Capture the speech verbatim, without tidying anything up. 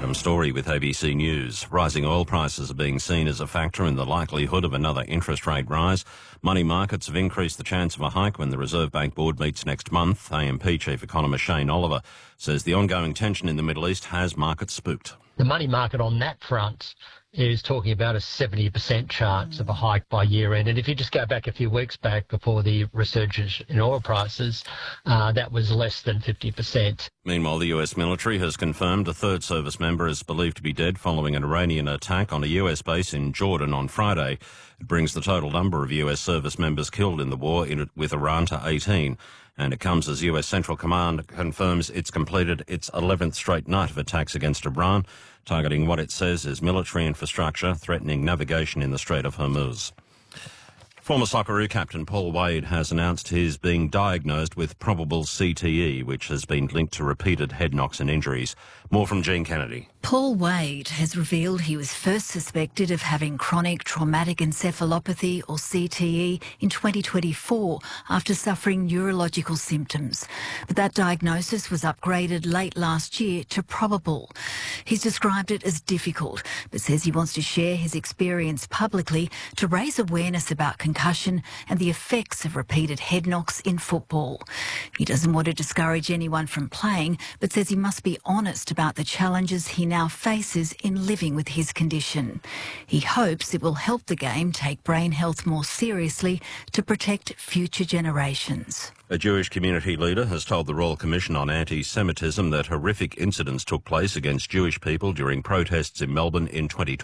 Adam Story with A B C News. Rising oil prices are being seen as a factor in the likelihood of another interest rate rise. Money markets have increased the chance of a hike when the Reserve Bank Board meets next month. A M P Chief Economist Shane Oliver says the ongoing tension in the Middle East has markets spooked. The money market on that front is talking about a seventy percent chance of a hike by year end. And if you just go back a few weeks back before the resurgence in oil prices, uh, that was less than fifty percent. Meanwhile, the U S military has confirmed a third service member is believed to be dead following an Iranian attack on a U S base in Jordan on Friday. It brings the total number of U S service members killed in the war in, with Iran to eighteen. And it comes as U S Central Command confirms it's completed its eleventh straight night of attacks against Iran, targeting what it says is military infrastructure, threatening navigation in the Strait of Hormuz. Former Socceroo captain Paul Wade has announced he's being diagnosed with probable C T E, which has been linked to repeated head knocks and injuries. More from Jean Kennedy. Paul Wade has revealed he was first suspected of having chronic traumatic encephalopathy, or C T E, in twenty twenty-four after suffering neurological symptoms. But that diagnosis was upgraded late last year to probable. He's described it as difficult, but says he wants to share his experience publicly to raise awareness about concussion and the effects of repeated head knocks in football. He doesn't want to discourage anyone from playing, but says he must be honest about the challenges he now faces in living with his condition. He hopes it will help the game take brain health more seriously to protect future generations. A Jewish community leader has told the Royal Commission on Anti-Semitism that horrific incidents took place against Jewish people during protests in Melbourne in twenty twenty.